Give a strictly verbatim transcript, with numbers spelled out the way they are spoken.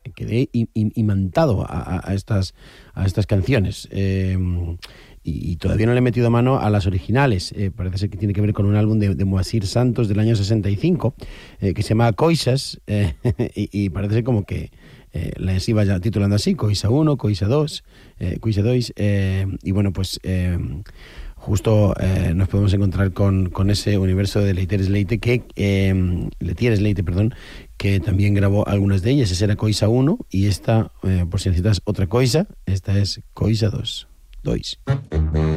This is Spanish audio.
quedé imantado a, a, estas, a estas canciones. Eh, y, y todavía no le he metido mano a las originales. Eh, parece ser que tiene que ver con un álbum de, de Moacir Santos del año sesenta y cinco, eh, que se llama Coisas, eh, y, y parece ser como que eh, las iba ya titulando así, Coisa uno, Coisa dos, eh, Coisa dos, eh, y bueno, pues... Eh, justo eh, nos podemos encontrar con, con ese universo de Leiters Leite, que, eh, Letieres Leite, perdón, que también grabó algunas de ellas. Esa era Coisa uno y esta, eh, por si necesitas otra coisa, esta es Coisa dos. Dois.